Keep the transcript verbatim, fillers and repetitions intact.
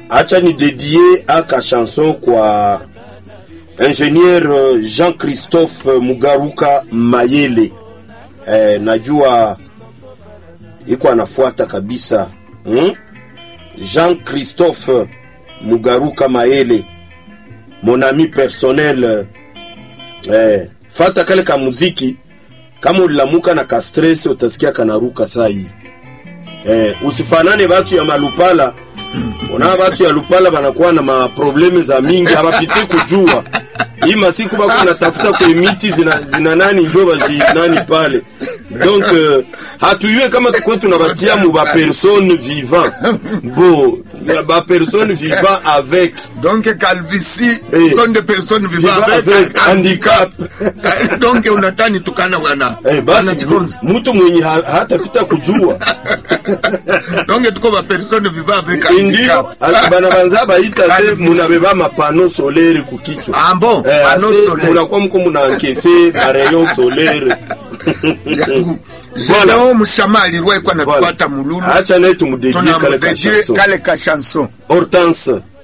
acha ni dédier aka chanson kwa ingénieur Jean-Christophe Mugaruka Mayele. Eh, najua iko anafuata kabisa. Hmm? Jean-Christophe Mugaruka Mayele, mon ami personnel. Eh, fata kale ka muziki kama ulamuka na ka stress utasikia kanaruka saa hii. Eh, usifanane watu ya malupala. Ona watu ya lupala banakuwa na ma probleme za mingi hawapiti kujua. Hii masiku bako natafuta kwa miti zina, zina nani njoo baji nani pale. Donc euh, hatuyue kama tukwe tunabatia mu ba personne vivant. Bon, ba personne vivant avec. Donc calvitie eh, sont des personnes vivant avec, avec handicap. Donc unatani tukana wana. Eh, basi mtu mwenye ha, hata pita kujua. Donc tuko ba personne vivant avec handicap. Ndio, bana banza baita se munabeba mapano solaire kukichwa. Ah bon, eh, pano solaire. Munakuwa mko munankese na rayon solaire. Voilà, on mshamali roi kwa natufuata mululu. Acha na tumudedie kale ka chanson. Kale ka chanson. Hortense